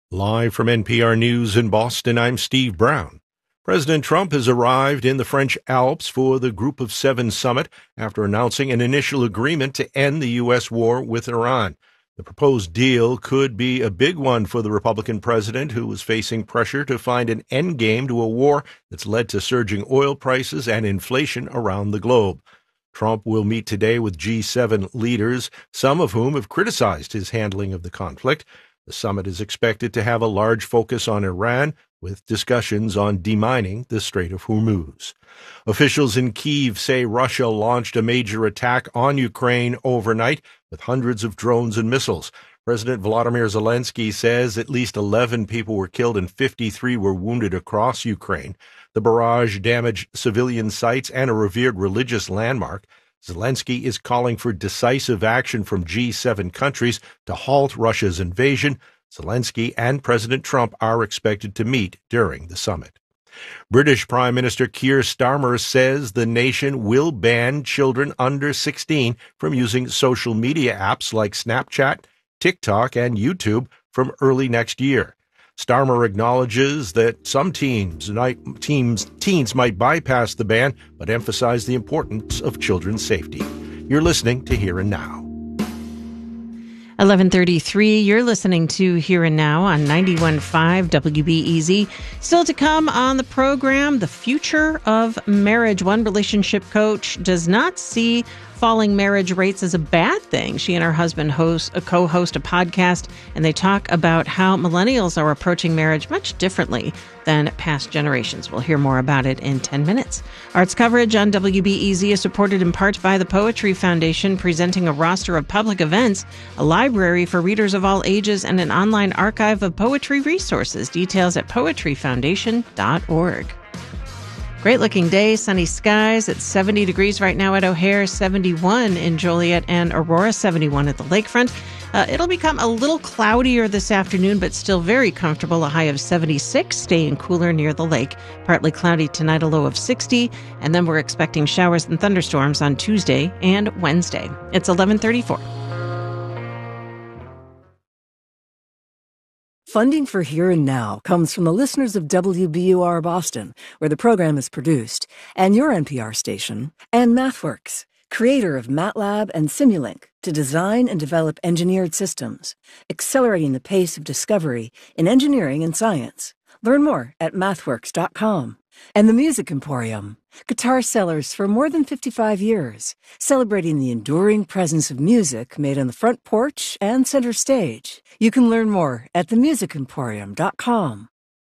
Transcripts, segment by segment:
Live from NPR News in Boston, I'm Steve Brown. President Trump has arrived in the French Alps for the Group of Seven summit after announcing an initial agreement to end the U.S. war with Iran. The proposed deal could be a big one for the Republican president, who is facing pressure to find an endgame to a war that's led to surging oil prices and inflation around the globe. Trump will meet today with G7 leaders, some of whom have criticized his handling of the conflict. The summit is expected to have a large focus on Iran, with discussions on demining the Strait of Hormuz. Officials in Kyiv say Russia launched a major attack on Ukraine overnight with hundreds of drones and missiles. President Volodymyr Zelensky says at least 11 people were killed and 53 were wounded across Ukraine. The barrage damaged civilian sites and a revered religious landmark. Zelensky is calling for decisive action from G7 countries to halt Russia's invasion. Zelensky and President Trump are expected to meet during the summit. British Prime Minister Keir Starmer says the nation will ban children under 16 from using social media apps like Snapchat, TikTok, and YouTube from early next year. Starmer acknowledges that some teens might bypass the ban, but emphasize the importance of children's safety. You're listening to Here and Now. 11:33, you're listening to Here and Now on 91.5 WBEZ. Still to come on the program, the future of marriage. One relationship coach does not see falling marriage rates as a bad thing. She and her husband co-host a podcast, and they talk about how millennials are approaching marriage much differently than past generations. We'll hear more about it in 10 minutes. Arts coverage on WBEZ is supported in part by the Poetry Foundation, presenting a roster of public events, a library for readers of all ages, and an online archive of poetry resources. Details at poetryfoundation.org. Great looking day, sunny skies. It's 70 degrees right now at O'Hare, 71 in Joliet and Aurora, 71 at the lakefront. It'll become a little cloudier this afternoon, but still very comfortable. A high of 76, staying cooler near the lake. Partly cloudy tonight, a low of 60. And then we're expecting showers and thunderstorms on Tuesday and Wednesday. It's 11:34. Funding for Here and Now comes from the listeners of WBUR Boston, where the program is produced, and your NPR station, and MathWorks, creator of MATLAB and Simulink, to design and develop engineered systems, accelerating the pace of discovery in engineering and science. Learn more at mathworks.com. And the Music Emporium, guitar sellers for more than 55 years, celebrating the enduring presence of music made on the front porch and center stage. You can learn more at themusicemporium.com.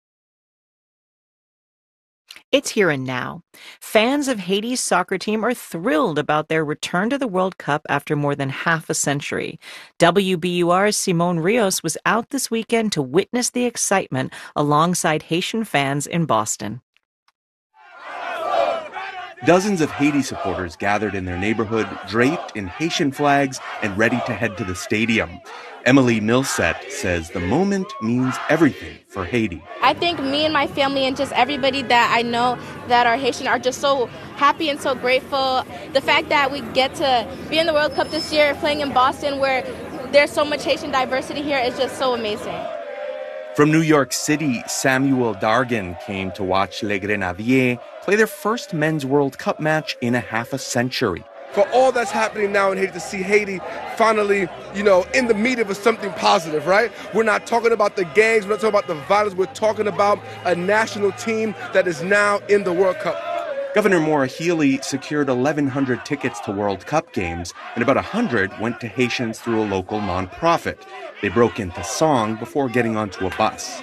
It's Here and Now. Fans of Haiti's soccer team are thrilled about their return to the World Cup after more than half a century. WBUR's Simone Rios was out this weekend to witness the excitement alongside Haitian fans in Boston. Dozens of Haiti supporters gathered in their neighborhood, draped in Haitian flags and ready to head to the stadium. Emily Milsett says the moment means everything for Haiti. I think me and my family and just everybody that I know that are Haitian are just so happy and so grateful. The fact that we get to be in the World Cup this year, playing in Boston where there's so much Haitian diversity here, is just so amazing. From New York City, Samuel Dargan came to watch Les Grenadiers play their first men's World Cup match in a half a century. For all that's happening now in Haiti, to see Haiti finally, in the meat of something positive, right? We're not talking about the gangs, we're not talking about the violence, we're talking about a national team that is now in the World Cup. Governor Maura Healey secured 1,100 tickets to World Cup games, and about 100 went to Haitians through a local nonprofit. They broke into song before getting onto a bus.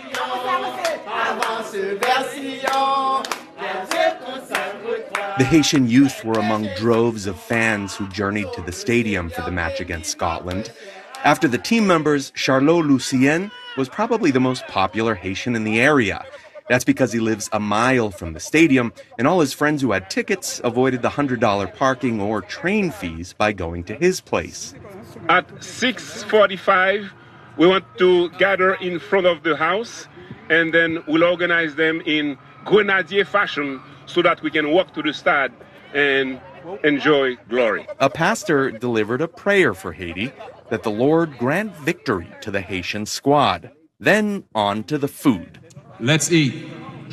The Haitian youth were among droves of fans who journeyed to the stadium for the match against Scotland. After the team members, Charlot Lucien was probably the most popular Haitian in the area. That's because he lives a mile from the stadium, and all his friends who had tickets avoided the $100 parking or train fees by going to his place. At 6:45, we want to gather in front of the house, and then we'll organize them in Grenadier fashion so that we can walk to the stade and enjoy glory. A pastor delivered a prayer for Haiti, that the Lord grant victory to the Haitian squad. Then on to the food. Let's eat.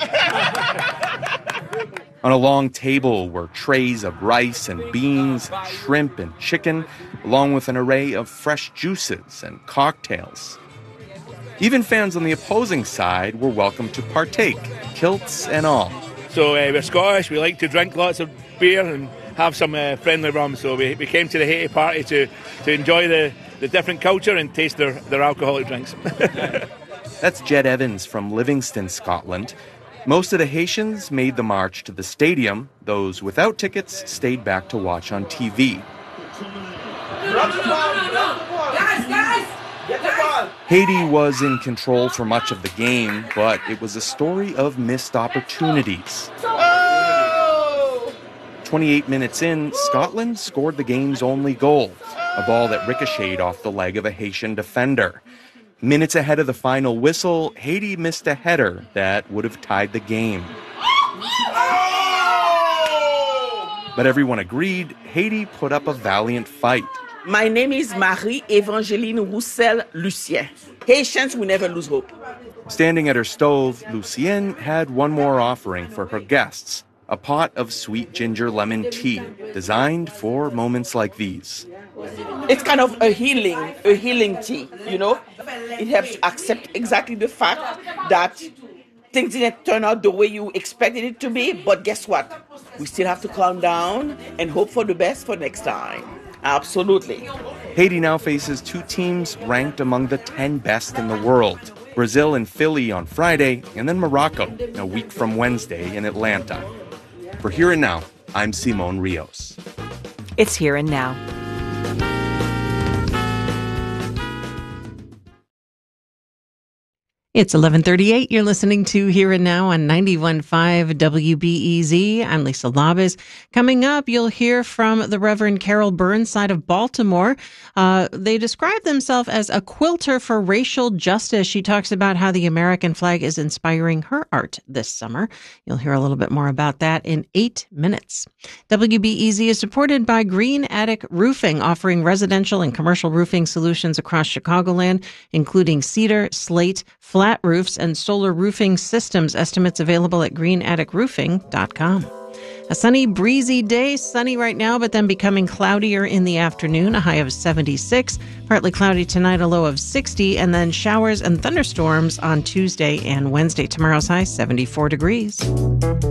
On a long table were trays of rice and beans, shrimp and chicken, along with an array of fresh juices and cocktails. Even fans on the opposing side were welcome to partake, kilts and all. So we're Scottish, we like to drink lots of beer and have some friendly rum, so we came to the Haiti party to enjoy the different culture and taste their alcoholic drinks. That's Jed Evans from Livingston, Scotland. Most of the Haitians made the march to the stadium. Those without tickets stayed back to watch on TV. Haiti was in control for much of the game, but it was a story of missed opportunities. 28 minutes in, Scotland scored the game's only goal, a ball that ricocheted off the leg of a Haitian defender. Minutes ahead of the final whistle, Haiti missed a header that would have tied the game. But everyone agreed Haiti put up a valiant fight. My name is Marie-Evangeline Roussel-Lucien. Haitians will never lose hope. Standing at her stove, Lucienne had one more offering for her guests, a pot of sweet ginger lemon tea designed for moments like these. It's kind of a healing tea, you know? It helps you accept exactly the fact that things didn't turn out the way you expected it to be, but guess what? We still have to calm down and hope for the best for next time. Absolutely. Haiti now faces two teams ranked among the 10 best in the world. Brazil and Philly on Friday, and then Morocco a week from Wednesday in Atlanta. For Here and Now, I'm Simon Rios. It's Here and Now. It's 11:38. You're listening to Here and Now on 91.5 WBEZ. I'm Lisa Labas. Coming up, you'll hear from the Reverend Carol Burnside of Baltimore. They describe themselves as a quilter for racial justice. She talks about how the American flag is inspiring her art this summer. You'll hear a little bit more about that in 8 minutes. WBEZ is supported by Green Attic Roofing, offering residential and commercial roofing solutions across Chicagoland, including cedar, slate, flat roofs, and solar roofing systems. Estimates available at greenatticroofing.com. A sunny, breezy day. Sunny right now, but then becoming cloudier in the afternoon. A high of 76. Partly cloudy tonight, a low of 60. And then showers and thunderstorms on Tuesday and Wednesday. Tomorrow's high, 74 degrees.